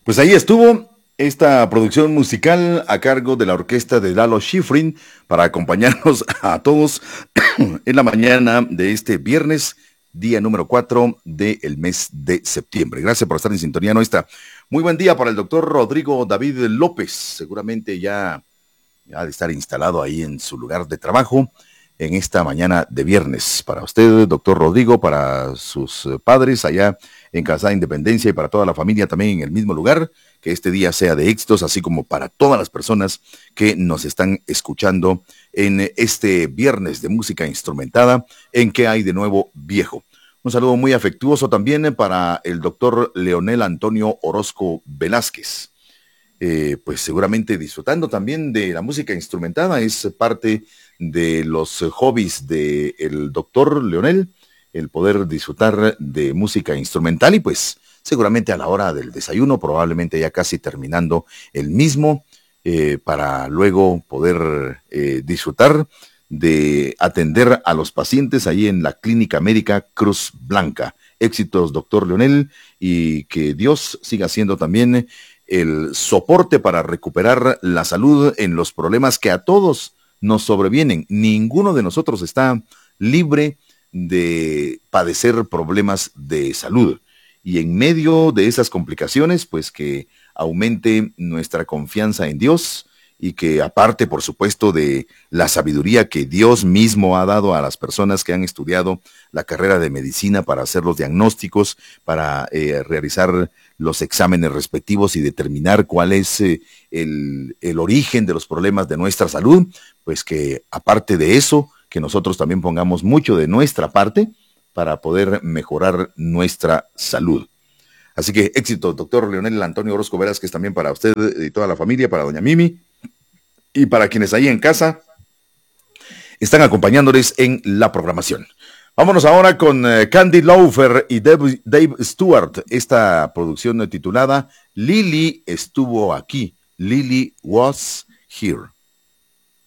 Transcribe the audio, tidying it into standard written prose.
Pues ahí estuvo esta producción musical a cargo de la orquesta de Lalo Schifrin para acompañarnos a todos en la mañana de este viernes, día número 4 del mes de septiembre. Gracias por estar en sintonía nuestra. Muy buen día para el doctor Rodrigo David López. Seguramente ya ha de estar instalado ahí en su lugar de trabajo en esta mañana de viernes. Para usted, doctor Rodrigo, para sus padres allá en Casa de Independencia y para toda la familia también en el mismo lugar, que este día sea de éxitos, así como para todas las personas que nos están escuchando en este viernes de música instrumentada, en ¿Qué hay de nuevo, viejo? Un saludo muy afectuoso también para el doctor Leonel Antonio Orozco Velázquez. Pues seguramente disfrutando también de la música instrumentada, es parte de los hobbies del doctor Leonel, el poder disfrutar de música instrumental y pues seguramente a la hora del desayuno, probablemente ya casi terminando el mismo, para luego poder disfrutar de atender a los pacientes ahí en la Clínica Médica Cruz Blanca. Éxitos, doctor Leonel, y que Dios siga siendo también el soporte para recuperar la salud en los problemas que a todos nos sobrevienen. Ninguno de nosotros está libre de padecer problemas de salud. Y en medio de esas complicaciones, pues que aumente nuestra confianza en Dios y que aparte, por supuesto, de la sabiduría que Dios mismo ha dado a las personas que han estudiado la carrera de medicina para hacer los diagnósticos, para realizar los exámenes respectivos y determinar cuál es el origen de los problemas de nuestra salud, pues que aparte de eso, que nosotros también pongamos mucho de nuestra parte para poder mejorar nuestra salud. Así que éxito, doctor Leonel Antonio Orozco Velázquez, también para usted y toda la familia, para doña Mimi, y para quienes ahí en casa están acompañándoles en la programación. Vámonos ahora con Candy Laufer y Dave Stewart, esta producción titulada Lily estuvo aquí, Lily was here.